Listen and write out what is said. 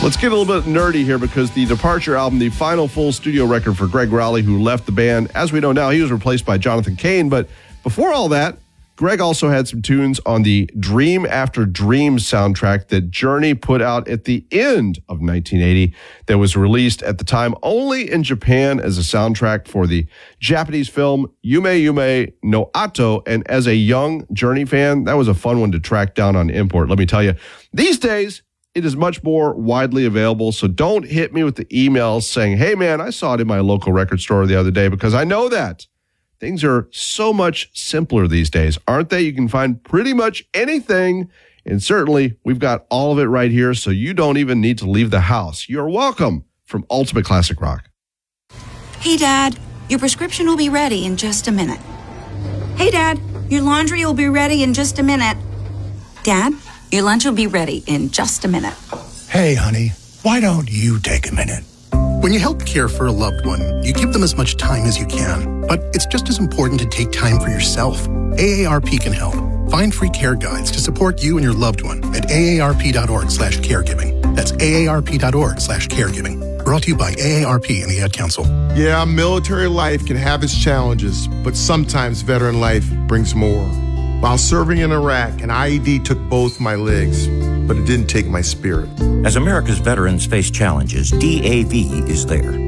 Let's get a little bit nerdy here because the Departure album, the final full studio record for Greg Rowley, who left the band. As we know now, he was replaced by Jonathan Cain. But before all that, Greg also had some tunes on the Dream After Dream soundtrack that Journey put out at the end of 1980 that was released at the time only in Japan as a soundtrack for the Japanese film Yume Yume no Ato. And as a young Journey fan, that was a fun one to track down on import. Let me tell you, these days, it is much more widely available, so don't hit me with the emails saying, hey, man, I saw it in my local record store the other day, because I know that things are so much simpler these days, aren't they? You can find pretty much anything, and certainly we've got all of it right here, so you don't even need to leave the house. You're welcome from Ultimate Classic Rock. Hey, Dad, your prescription will be ready in just a minute. Hey, Dad, your laundry will be ready in just a minute. Dad, your lunch will be ready in just a minute. Hey, honey, why don't you take a minute? When you help care for a loved one, you give them as much time as you can. But it's just as important to take time for yourself. AARP can help. Find free care guides to support you and your loved one at aarp.org/caregiving. That's aarp.org/caregiving. Brought to you by AARP and the Ad Council. Yeah, military life can have its challenges, but sometimes veteran life brings more. While serving in Iraq, an IED took both my legs, but it didn't take my spirit. As America's veterans face challenges, DAV is there.